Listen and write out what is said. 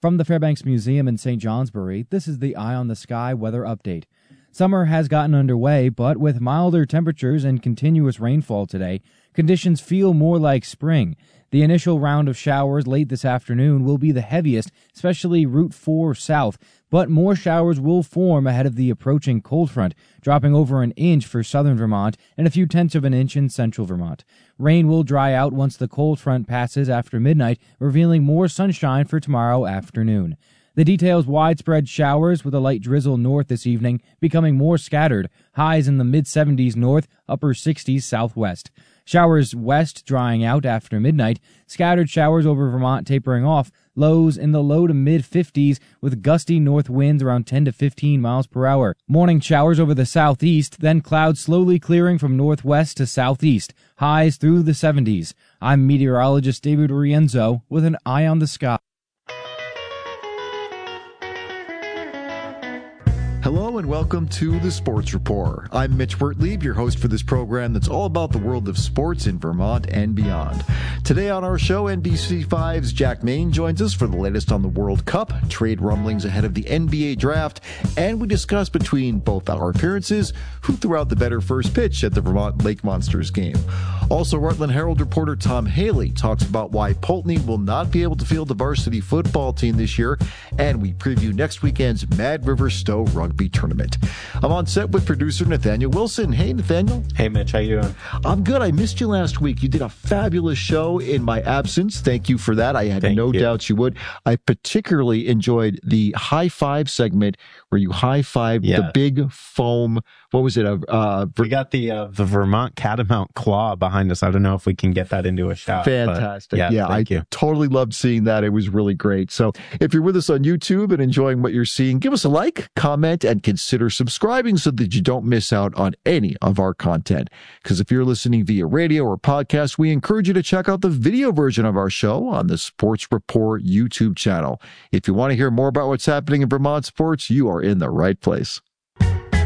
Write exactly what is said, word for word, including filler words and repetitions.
From the Fairbanks Museum in Saint Johnsbury, this is the Eye on the Sky weather update. Summer has gotten underway, but with milder temperatures and continuous rainfall today, conditions feel more like spring. The initial round of showers late this afternoon will be the heaviest, especially Route four south, but more showers will form ahead of the approaching cold front, dropping over an inch for southern Vermont and a few tenths of an inch in central Vermont. Rain will dry out once the cold front passes after midnight, revealing more sunshine for tomorrow afternoon. The details widespread showers with a light drizzle north this evening, becoming more scattered, highs in the mid seventies north, upper sixties southwest. Showers west drying out after midnight, scattered showers over Vermont tapering off, lows in the low to mid fifties with gusty north winds around ten to fifteen miles per hour. Morning showers over the southeast, then clouds slowly clearing from northwest to southeast, highs through the seventies. I'm meteorologist David Rienzo with an eye on the sky. Hello and welcome to the Sports Report. I'm Mitch Wertlieb, your host for this program that's all about the world of sports in Vermont and beyond. Today on our show, N B C five's Jack Main joins us for the latest on the World Cup, trade rumblings ahead of the N B A draft, and we discuss between both our appearances who threw out the better first pitch at the Vermont Lake Monsters game. Also, Rutland Herald reporter Tom Haley talks about why Pulteney will not be able to field the varsity football team this year, and we preview next weekend's Mad River Stowe Rugby Tournament. I'm on set with producer Nathaniel Wilson. Hey, Nathaniel. Hey, Mitch. How you doing? I'm good. I missed you last week. You did a fabulous show in my absence. Thank you for that. I had Thank no you. doubts you would. I particularly enjoyed the high five segment where you high fived Yeah. the big foam. What was it? Uh, uh, We got the uh, the Vermont Catamount Claw behind us. I don't know if we can get that into a shot. but Fantastic. Yeah, yeah I thank you. totally loved seeing that. It was really great. So if you're with us on YouTube and enjoying what you're seeing, give us a like, comment, and consider subscribing so that you don't miss out on any of our content. Because if you're listening via radio or podcast, we encourage you to check out the video version of our show on the Sports Report YouTube channel. If you want to hear more about what's happening in Vermont sports, you are in the right place.